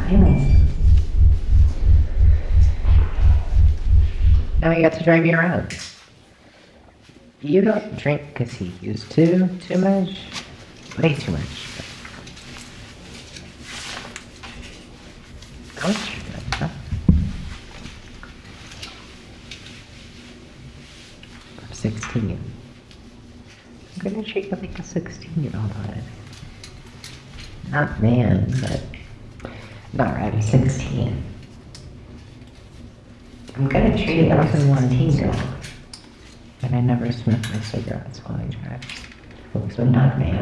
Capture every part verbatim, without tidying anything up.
Damn. Now we got to drive you around. You don't drink because he used to too much? Way too much. How much you drink, huh? I'm sixteen. I'm gonna treat you like a sixteen year old on it. Not man, but not right, I'm sixteen. I'm gonna treat you like a sixteen year old. And I never smoke my cigarettes while I drive. So not man.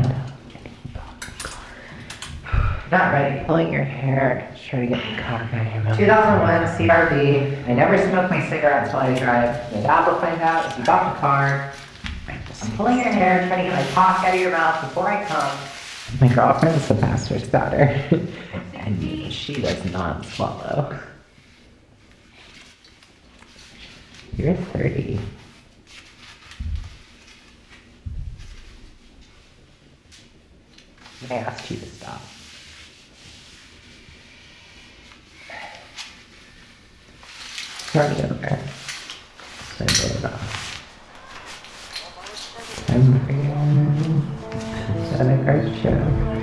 Not ready. Pulling your hair, trying to get the cock out of your mouth. two thousand one C R V. I never smoke my cigarettes while I drive. My dad will find out as you got the car. I'm pulling your hair, trying to get my cock out of your mouth before I come. My girlfriend's the pastor's daughter. And she does not swallow. You're thirty. I asked you to stop. Start it over. So I roll it off. I'm for you. Is that a great show?